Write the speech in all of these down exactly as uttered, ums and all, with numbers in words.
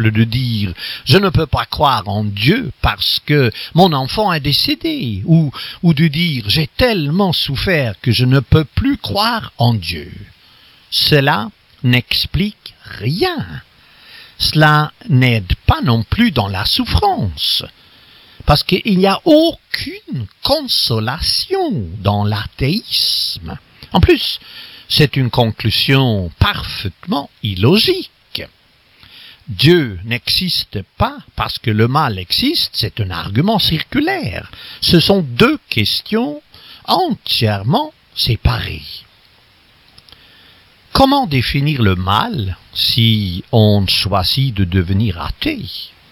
simple de dire « je ne peux pas croire en Dieu parce que mon enfant est décédé » ou, ou de dire « j'ai tellement souffert que je ne peux plus croire en Dieu ». Cela n'explique rien. Cela n'aide pas non plus dans la souffrance, parce qu'il n'y a aucune consolation dans l'athéisme. En plus, c'est une conclusion parfaitement illogique. Dieu n'existe pas parce que le mal existe, c'est un argument circulaire. Ce sont deux questions entièrement séparées. Comment définir le mal si on choisit de devenir athée?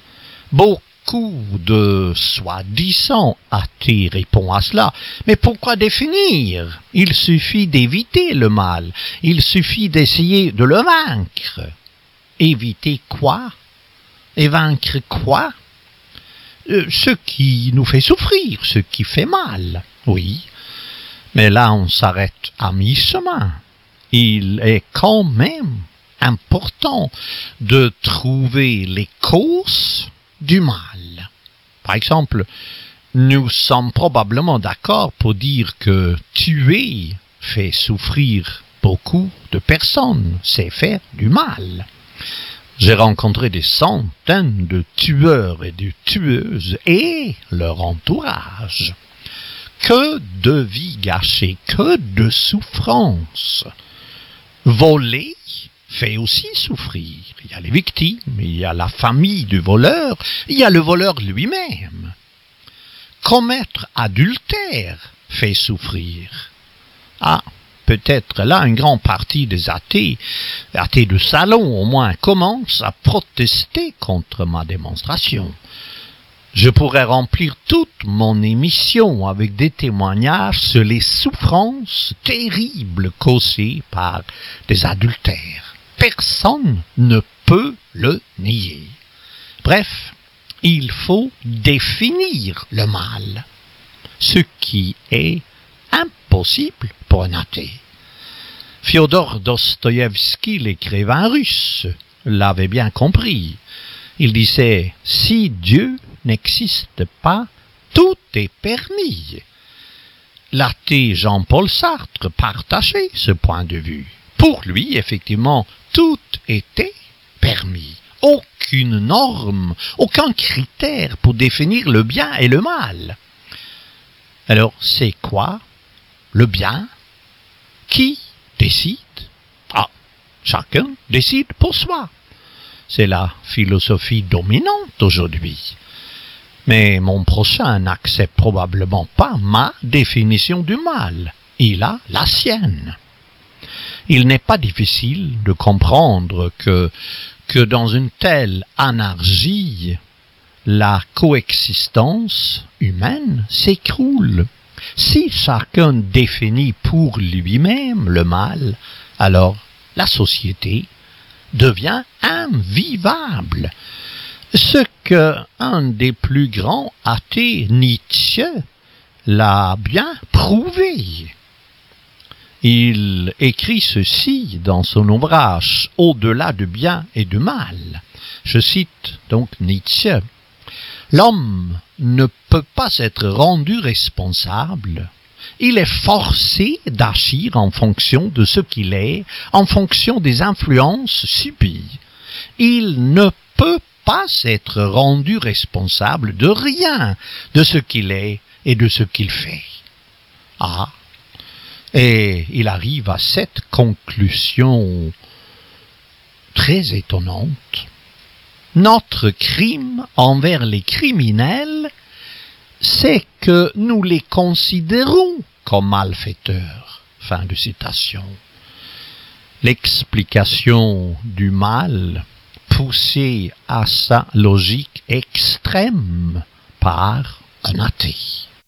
Beaucoup de soi-disant athées répondent à cela. Mais pourquoi définir? Il suffit d'éviter le mal. Il suffit d'essayer de le vaincre. Éviter quoi? Et vaincre quoi? euh, Ce qui nous fait souffrir, ce qui fait mal. Oui, mais là on s'arrête à mi-chemin. Il est quand même important de trouver les causes du mal. Par exemple, nous sommes probablement d'accord pour dire que tuer fait souffrir beaucoup de personnes, c'est faire du mal. J'ai rencontré des centaines de tueurs et de tueuses et leur entourage. Que de vies gâchées, que de souffrances. Voler fait aussi souffrir. Il y a les victimes, il y a la famille du voleur, il y a le voleur lui-même. Commettre adultère fait souffrir. Ah, peut-être là une grande partie des athées, athées de salon au moins, commencent à protester contre ma démonstration. Je pourrais remplir toute mon émission avec des témoignages sur les souffrances terribles causées par des adultères. Personne ne peut le nier. Bref, il faut définir le mal, ce qui est impossible pour un athée. Fyodor Dostoïevski, l'écrivain russe, l'avait bien compris. Il disait « Si Dieu n'existe pas, tout est permis ». L'athée Jean-Paul Sartre partageait ce point de vue. Pour lui, effectivement, tout était permis. Aucune norme, aucun critère pour définir le bien et le mal. Alors, c'est quoi le bien? Qui décide? Ah, chacun décide pour soi. C'est la philosophie dominante aujourd'hui. Mais mon prochain n'accepte probablement pas ma définition du mal. Il a la sienne. Il n'est pas difficile de comprendre que, que dans une telle anarchie, la coexistence humaine s'écroule. Si chacun définit pour lui-même le mal, alors la société devient invivable. Ce que un des plus grands athées, Nietzsche, l'a bien prouvé. Il écrit ceci dans son ouvrage « Au-delà du bien et du mal ». Je cite donc Nietzsche. « L'homme ne peut pas être rendu responsable. Il est forcé d'agir en fonction de ce qu'il est, en fonction des influences subies. Il ne peut pas être rendu responsable de rien, de ce qu'il est et de ce qu'il fait. » Ah, et il arrive à cette conclusion très étonnante. Notre crime envers les criminels, c'est que nous les considérons comme malfaiteurs. Fin de citation. L'explication du mal poussée à sa logique extrême par un athée.